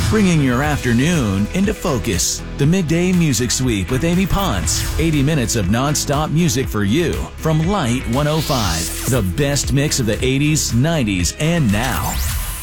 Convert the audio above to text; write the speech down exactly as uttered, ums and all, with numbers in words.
bringing your afternoon into focus. The Midday Music Sweep with Amy Ponce. eighty minutes of non-stop music for you from Light one oh five. The best mix of the eighties, nineties, and now.